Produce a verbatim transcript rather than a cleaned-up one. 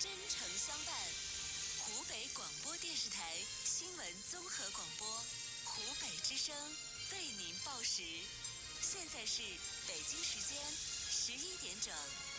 真诚相伴。湖北广播电视台新闻综合广播，湖北之声为您报时。现在是北京时间十一点整。